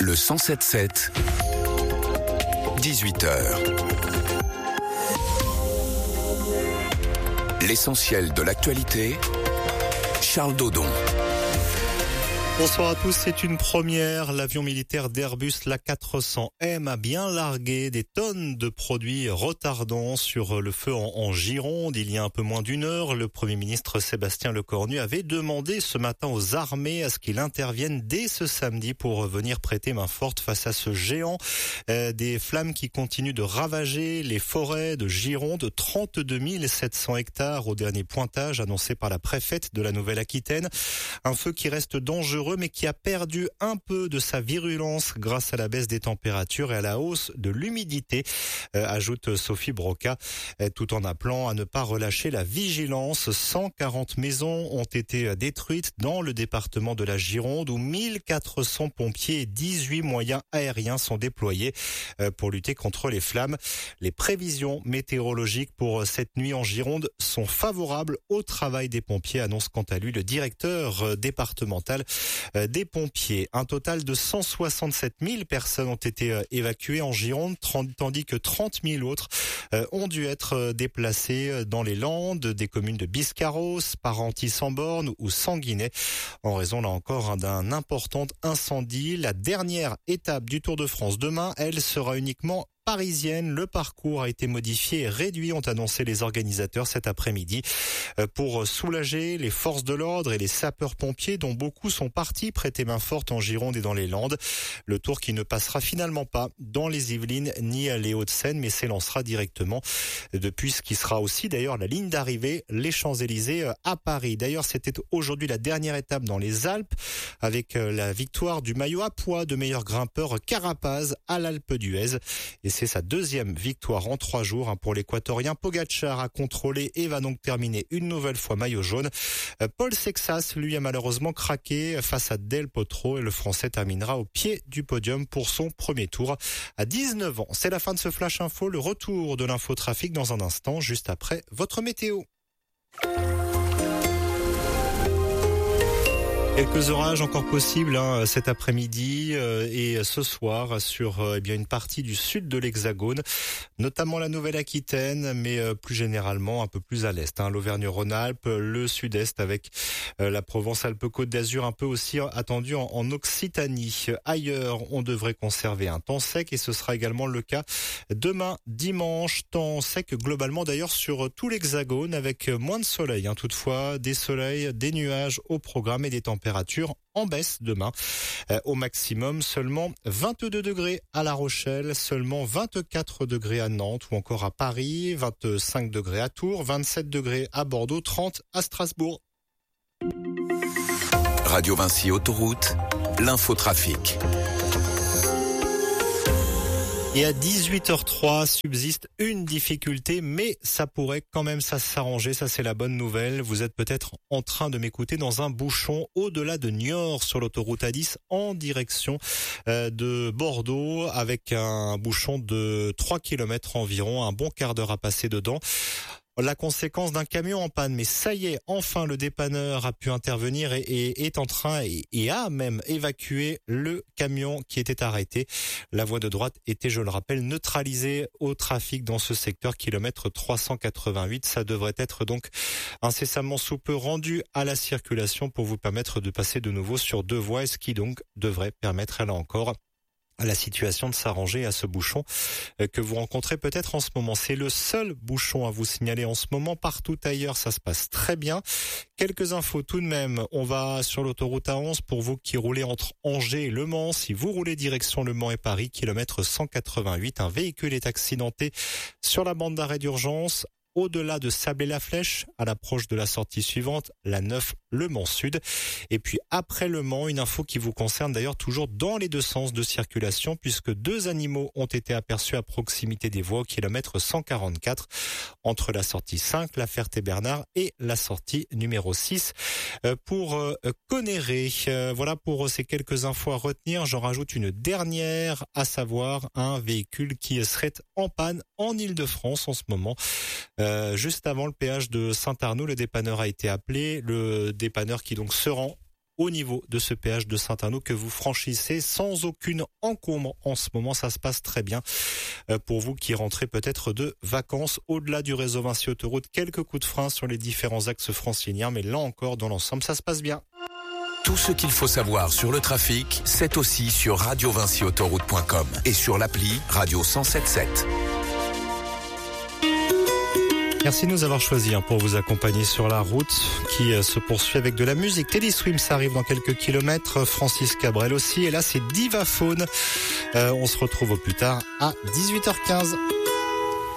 Le 107.7, 18h. L'essentiel de l'actualité, Charles Dodon. Bonsoir à tous, c'est une première. L'avion militaire d'Airbus, l'A400M, a bien largué des tonnes de produits retardants sur le feu en Gironde. Il y a un peu moins d'une heure, le Premier ministre Sébastien Lecornu avait demandé ce matin aux armées à ce qu'il intervienne dès ce samedi pour venir prêter main forte face à ce géant. Des flammes qui continuent de ravager les forêts de Gironde, 32 700 hectares au dernier pointage annoncé par la préfète de la Nouvelle-Aquitaine. Un feu qui reste dangereux mais qui a perdu un peu de sa virulence grâce à la baisse des températures et à la hausse de l'humidité, ajoute Sophie Broca, tout en appelant à ne pas relâcher la vigilance. 140 maisons ont été détruites dans le département de la Gironde où 1400 pompiers et 18 moyens aériens sont déployés pour lutter contre les flammes. Les prévisions météorologiques pour cette nuit en Gironde sont favorables au travail des pompiers, annonce quant à lui le directeur départemental des pompiers. Un total de 167 000 personnes ont été évacuées en Gironde, tandis que 30 000 autres ont dû être déplacées dans les Landes, des communes de Biscarros, Parentis-en-Born ou Sanguinet, en raison là encore d'un important incendie. La dernière étape du Tour de France demain, elle sera uniquement parisienne. Le parcours a été modifié et réduit, ont annoncé les organisateurs cet après-midi, pour soulager les forces de l'ordre et les sapeurs-pompiers dont beaucoup sont partis prêter main forte en Gironde et dans les Landes. Le Tour qui ne passera finalement pas dans les Yvelines ni les Hauts-de-Seine mais s'élancera directement depuis ce qui sera aussi d'ailleurs la ligne d'arrivée, les Champs-Élysées à Paris. D'ailleurs, c'était aujourd'hui la dernière étape dans les Alpes avec la victoire du maillot à pois de meilleur grimpeur Carapaz à l'Alpe d'Huez. Et c'est sa deuxième victoire en 3 jours pour l'Équatorien. Pogacar a contrôlé et va donc terminer une nouvelle fois maillot jaune. Paul Sexas, lui, a malheureusement craqué face à Del Potro et le Français terminera au pied du podium pour son premier tour à 19 ans. C'est la fin de ce Flash Info, le retour de l'infotrafic dans un instant, juste après votre météo. Quelques orages encore possibles cet après-midi et ce soir sur une partie du sud de l'Hexagone, notamment la Nouvelle-Aquitaine, mais plus généralement un peu plus à l'est. L'Auvergne-Rhône-Alpes, le sud-est avec la Provence-Alpes-Côte d'Azur, un peu aussi attendu en Occitanie. Ailleurs, on devrait conserver un temps sec et ce sera également le cas demain dimanche. Temps sec globalement d'ailleurs sur tout l'Hexagone avec moins de soleil. Toutefois, des soleils, des nuages au programme et des températures en baisse demain. Au maximum, seulement 22 degrés à La Rochelle, seulement 24 degrés à Nantes ou encore à Paris, 25 degrés à Tours, 27 degrés à Bordeaux, 30 à Strasbourg. Radio Vinci Autoroute, l'infotrafic. Et à 18h03 subsiste une difficulté, mais ça pourrait quand même s'arranger, ça c'est la bonne nouvelle. Vous êtes peut-être en train de m'écouter dans un bouchon au-delà de Niort sur l'autoroute A10 en direction de Bordeaux avec un bouchon de 3 km environ, un bon quart d'heure à passer dedans. La conséquence d'un camion en panne, mais ça y est, enfin le dépanneur a pu intervenir et est en train et a même évacué le camion qui était arrêté. La voie de droite était, je le rappelle, neutralisée au trafic dans ce secteur, kilomètre 388. Ça devrait être donc incessamment sous peu rendu à la circulation pour vous permettre de passer de nouveau sur 2 voies, ce qui donc devrait permettre là encore à la situation de s'arranger à ce bouchon que vous rencontrez peut-être en ce moment. C'est le seul bouchon à vous signaler en ce moment. Partout ailleurs, ça se passe très bien. Quelques infos tout de même. On va sur l'autoroute A11 pour vous qui roulez entre Angers et Le Mans. Si vous roulez direction Le Mans et Paris, kilomètre 188, un véhicule est accidenté sur la bande d'arrêt d'urgence. Au-delà de Sablé-la-Flèche, à l'approche de la sortie suivante, la 9, Le Mans Sud. Et puis après Le Mans, une info qui vous concerne d'ailleurs toujours dans les deux sens de circulation, puisque 2 animaux ont été aperçus à proximité des voies au kilomètre 144, entre la sortie 5, la Ferté-Bernard, et la sortie numéro 6 pour Conneré. Voilà pour ces quelques infos à retenir. J'en rajoute une dernière, à savoir un véhicule qui serait en panne en Île-de-France en ce moment. Juste avant le péage de Saint-Arnoux, le dépanneur a été appelé. Le dépanneur qui donc se rend au niveau de ce péage de Saint-Arnaud que vous franchissez sans aucune encombre en ce moment. Ça se passe très bien pour vous qui rentrez peut-être de vacances. Au-delà du réseau Vinci Autoroute, quelques coups de frein sur les différents axes franciliens, mais là encore, dans l'ensemble, ça se passe bien. Tout ce qu'il faut savoir sur le trafic, c'est aussi sur radiovinciautoroute.com et sur l'appli Radio 107.7. Merci de nous avoir choisis pour vous accompagner sur la route qui se poursuit avec de la musique. Teddy Swims arrive dans quelques kilomètres, Francis Cabrel aussi, et là c'est Divaphone. On se retrouve au plus tard à 18h15.